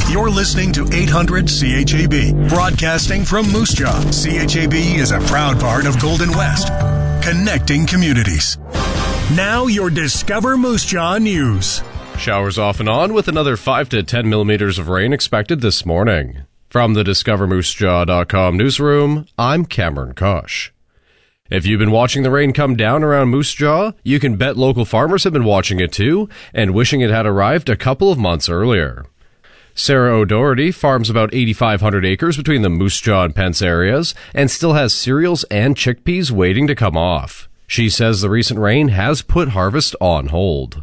You're listening to 800 CHAB, broadcasting from Moose Jaw. CHAB is a proud part of Golden West, connecting communities. Now your Discover Moose Jaw news. Showers off and on with another 5 to 10 millimeters of rain expected this morning. From the DiscoverMooseJaw.com newsroom, I'm Cameron Kosh. If you've been watching the rain come down around Moose Jaw, you can bet local farmers have been watching it too and wishing it had arrived a couple of months earlier. Sarah O'Doherty farms about 8,500 acres between the Moose Jaw and Pence areas and still has cereals and chickpeas waiting to come off. She says the recent rain has put harvest on hold.